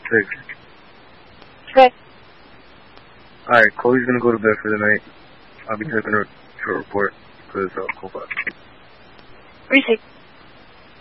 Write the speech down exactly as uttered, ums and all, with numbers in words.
Six. Okay. Alright, Chloe's gonna go to bed for the night. I'll be taking her short report because uh, Kofa. Receive.